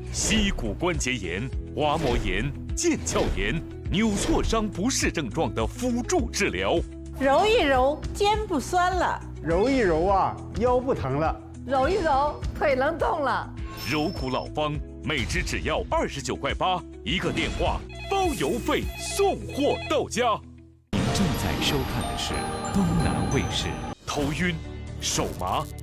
膝骨关节炎、滑膜炎、腱鞘炎、扭挫伤不适症状的辅助治疗。 揉一揉，肩不酸了； 揉一揉啊，腰不疼了； 揉一揉，腿能动了。 柔骨老方，每支只要29.8块，一个电话包邮费送货到家。 您正在收看的是东南卫视。 头晕、手麻、